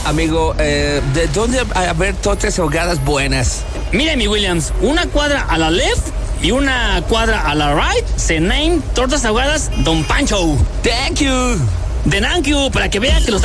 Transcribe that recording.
amigo, ¿de dónde haber tortas ahogadas buenas? Mire, mi Williams, una cuadra a la left y una cuadra a la right se name Tortas Ahogadas Don Pancho. Thank you. De thank you, para que vea que los